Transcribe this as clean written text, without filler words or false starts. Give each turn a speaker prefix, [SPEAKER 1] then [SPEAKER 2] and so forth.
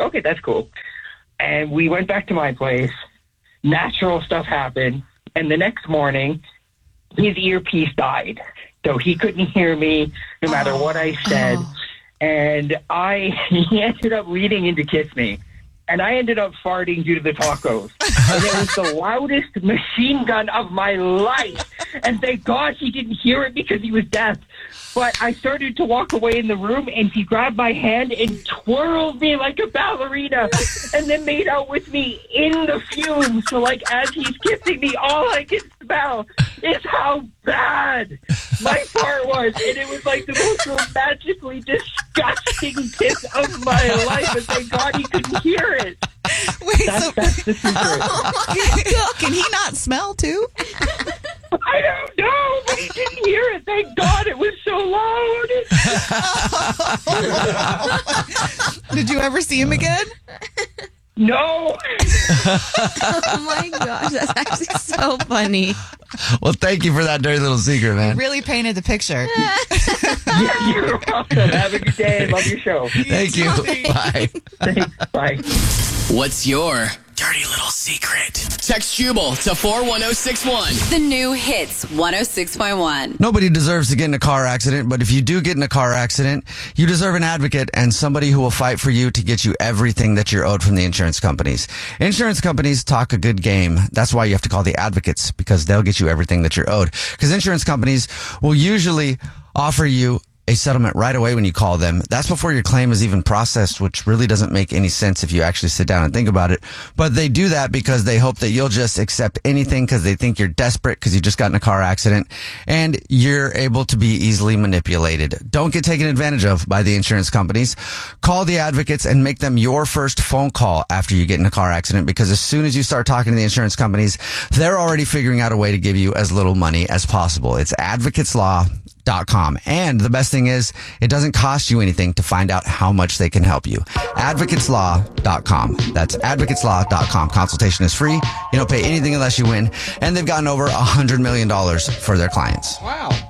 [SPEAKER 1] okay, that's cool. And we went back to my place. Natural stuff happened. And the next morning, his earpiece died. So he couldn't hear me no matter what I said. And he ended up leading in to kiss me. And I ended up farting due to the tacos. And it was the loudest machine gun of my life. And thank God he didn't hear it because he was deaf. But I started to walk away in the room, and he grabbed my hand and twirled me like a ballerina and then made out with me in the fumes. So, like, as he's kissing me, all I can smell is how bad my fart was. And it was like the most romantically disgusting kiss of my life. And thank God he couldn't hear it.
[SPEAKER 2] Wait,
[SPEAKER 1] that's the secret.
[SPEAKER 2] Can he not smell too?
[SPEAKER 1] I don't know, but he didn't hear it. Thank God it was so loud.
[SPEAKER 2] Did you ever see him again?
[SPEAKER 1] No.
[SPEAKER 3] Oh my gosh, that's actually so funny.
[SPEAKER 4] Well, thank you for that dirty little secret, man.
[SPEAKER 2] Really painted the picture.
[SPEAKER 1] Yeah, you're welcome. Have a good day. Love your show.
[SPEAKER 4] Thank you. Bye.
[SPEAKER 1] Thanks. Bye.
[SPEAKER 5] What's your dirty little secret? Text Jubal to 41061.
[SPEAKER 6] The new hits 106.1.
[SPEAKER 4] Nobody deserves to get in a car accident, but if you do get in a car accident, you deserve an advocate and somebody who will fight for you to get you everything that you're owed from the insurance companies. Insurance companies talk a good game. That's why you have to call the advocates, because they'll get you everything that you're owed. Because insurance companies will usually offer you a settlement right away when you call them. That's before your claim is even processed, which really doesn't make any sense if you actually sit down and think about it. But they do that because they hope that you'll just accept anything because they think you're desperate because you just got in a car accident and you're able to be easily manipulated. Don't get taken advantage of by the insurance companies. Call the advocates and make them your first phone call after you get in a car accident, because as soon as you start talking to the insurance companies, they're already figuring out a way to give you as little money as possible. It's advocateslaw.com. And the best thing is, it doesn't cost you anything to find out how much they can help you. Advocateslaw.com. That's advocateslaw.com. Consultation is free. You don't pay anything unless you win. And they've gotten over $100 million for their clients.
[SPEAKER 2] Wow.